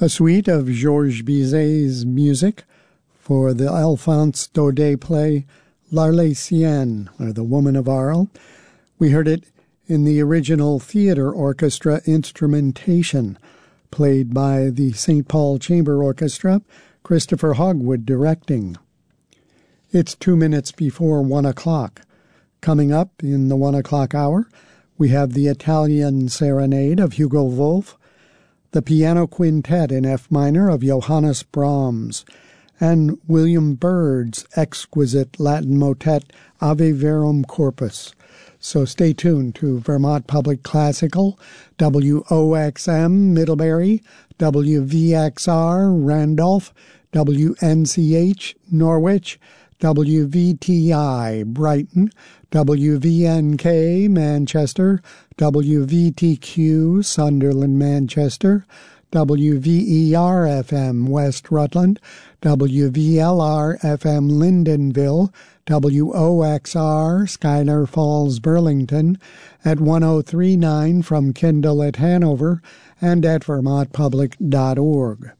A suite of Georges Bizet's music for the Alphonse Daudet play L'Arlésienne, or The Woman of Arles. We heard it in the original theater orchestra instrumentation, played by the St. Paul Chamber Orchestra, Christopher Hogwood directing. It's 2 minutes before 1 o'clock. Coming up in the 1 o'clock hour, we have the Italian Serenade of Hugo Wolf, the Piano Quintet in F minor of Johannes Brahms, and William Byrd's exquisite Latin motet Ave Verum Corpus. So stay tuned to Vermont Public Classical, WOXM Middlebury, WVXR Randolph, WNCH Norwich, WVTI Brighton, WVNK Manchester, WVTQ Sunderland Manchester, WVER-FM West Rutland, WVLR-FM Lyndonville, WOXR Schuyler Falls Burlington, at 1039 from Kendall at Hanover, and at vermontpublic.org.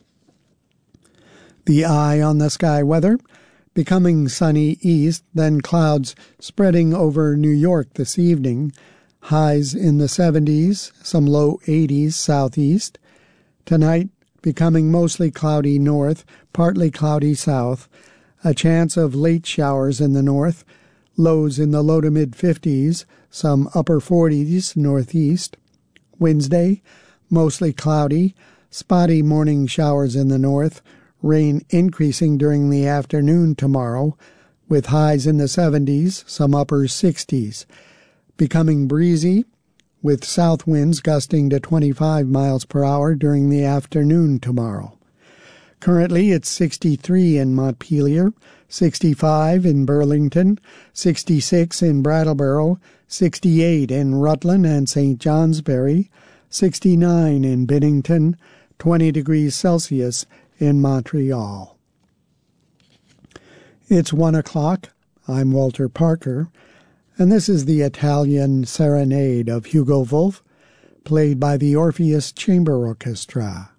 The eye on the sky weather, becoming sunny east, then clouds spreading over New York this evening, highs in the 70s, some low 80s southeast. Tonight, becoming mostly cloudy north, partly cloudy south, a chance of late showers in the north, lows in the low to mid-50s, some upper 40s northeast. Wednesday, mostly cloudy, spotty morning showers in the north, rain increasing during the afternoon tomorrow, with highs in the 70s, some upper 60s. Becoming breezy, with south winds gusting to 25 miles per hour during the afternoon tomorrow. Currently, it's 63 in Montpelier, 65 in Burlington, 66 in Brattleboro, 68 in Rutland and St. Johnsbury, 69 in Bennington, 20 degrees Celsius in Montreal. It's 1 o'clock. I'm Walter Parker, and this is the Italian Serenade of Hugo Wolf, played by the Orpheus Chamber Orchestra.